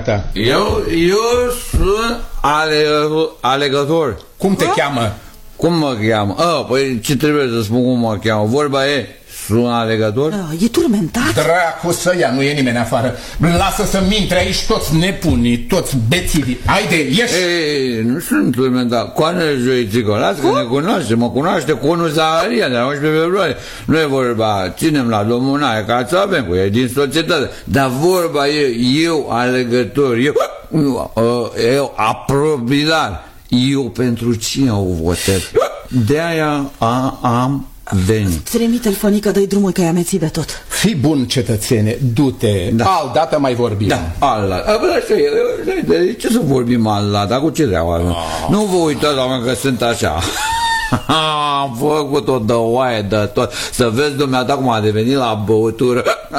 dumneata? Eu sunt alegător. Cum te cheamă? Cum mă cheamă? Păi ce trebuie să spun cum mă cheamă? Vorba e, sunt alegător? E turmentat? Dracu să ia, nu e nimeni afară. Lasă să-mi intre aici toți nepunii, toți bețivii. Haide, ieși! Ei, nu sunt turmentat. Coanele Joițică, lasă că ne cunoaște, mă cunoaște conul Zaharia de la 11 februarie. Nu e vorba, ținem la domnul Nae, ca să avem cu el din societate. Dar vorba e, eu alegător, eu apropiat. Eu pentru cine o votez? De-aia am venit. Trimite-l, Fănică, dă-i drumul că i-a amețit de tot. Fii bun, cetățene, du-te. Da. Aldată mai vorbim. Da, aldată. De ce să vorbim aldată? Cu ce treabă? Nu vă uitați, oameni, că sunt așa. Am făcut-o de oaie de tot. Să vezi dumneata cum a devenit la băutură.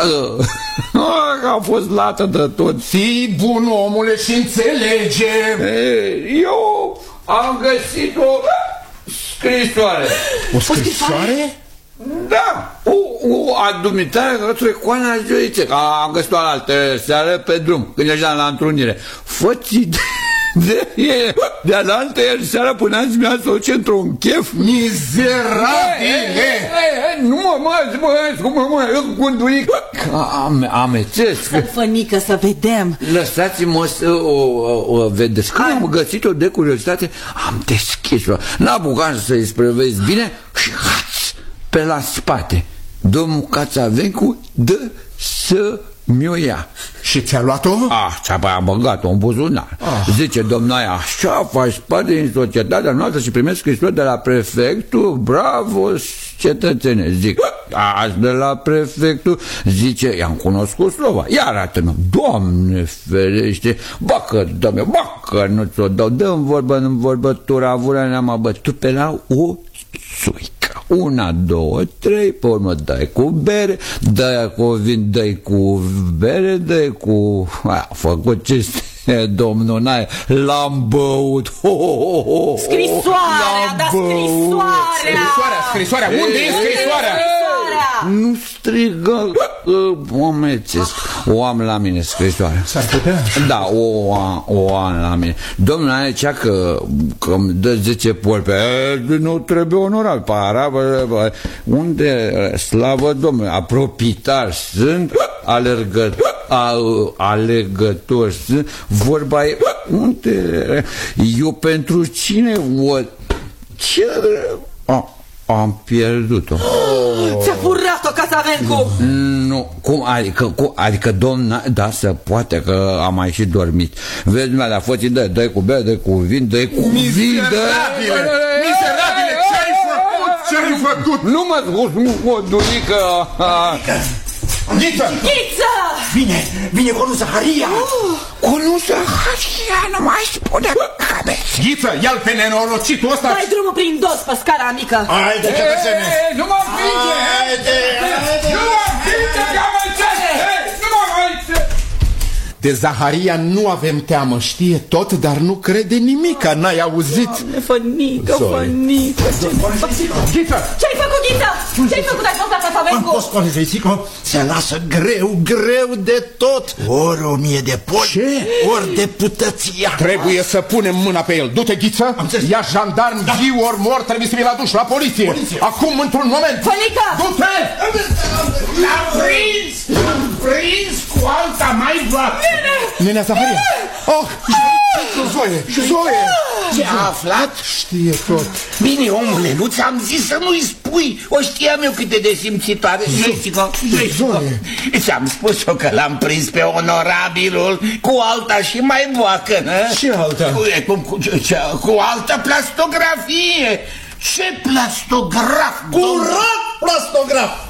A fost lată de tot. Fii bun, omule, și înțelege. Eu am găsit o scrisoare. O scrisoare? Da, o adumitare către Coana Joițică. Am găsit-o altă seară pe drum, când ieșeam la întrunire. Fă-ți de alaltă seara până azi mi-a să o duce într-un chef. Mizerabile! Nu mă, eu cu duric amețesc. Fănică, să vedem. Lăsați-mă să o vedeți. Când am găsit-o de curiozitate, am deschis-o. N-a bucat să-i sprăvezi bine și haț, pe la spate. Domnul Cațavencu dă să mi-o ia. Și ți-a luat-o? Am băgat-o în buzunar. Zice domnaia, așa faci parte din societatea noastră și primesc scrisori de la prefectul. Bravo, cetățene. Zic, azi de la prefectul. Zice, i-am cunoscut slova. Ia arată-mă. Doamne ferește, bacă, doamne, bacă, nu ți-o dau. Dă-mi vorbă în vorbătura, avurea ne-am abătut pe la o țuică. 1, 2, 3, pe urmă dai cu bere, dai cu vin, dai cu bere, dai cu... A făcut ce domnul Nae, l-am băut. Scrisoarea, Scrisoarea, unde e scrisoarea? Nu strigă, o amețesc. O am la mine scrisoarea. S-ar putea? Da, o am la mine. Domnul Nae zicea că îmi dă 10 polpe. Nu trebuie onorat. Unde, slavă Domnului, apropitar sunt, alegători sunt, vorba e, unde, eu pentru cine vot? Ce... Am pierdut-o. Ți-a furat-o, Cațavencu! Nu, adică domnul, da, se poate că am mai și dormit. Vezi, dumneavoastră, fă-ți dă-i cu bere, dă-i cu vin, dă-i cu vin. Miserabile, ce-ai făcut? Nu mă scuz, Durică. Ghiță! Vine conul Zaharia! Conul Zaharia, nu mai spune cabe. Ghiță, ia-l pe nenorocitul ăsta! Dai drumul prin dos pe scara mică! Haide, cetățene! Nu mă împinge! Nu mă împinge, că am înțeles! Nu mă împinge! De Zaharia nu avem teamă, știe tot, dar nu crede nimica, n-ai auzit? Doamne, Fănică! Ghiță! Ce-ai făcut, Ghiță? Ce-ai făcut? Ai fost la Cațavencu? Am fost cu Joițică, se lasă greu de tot. Ori 1000 de poli, ori deputăția. Trebuie să punem mâna pe el. Du-te, Ghiță, ia jandarm, viu ori mor, trebuie să fie aduși la poliție. Acum, într-un moment. Fănică! Du-te! L-am prins cu alta mai vacă. Nenea Zaharia! Oh, Zoe! Ce-a aflat? Știe tot. Bine, omule, nu ți-am zis să nu-i spui. O știam eu cât de simțitoare. Joițică. Ți-am spus-o că l-am prins pe onorabilul cu alta și mai boacă, nă? Ce alta? Cu altă plastografie. Ce plastograf? Curat plastograf!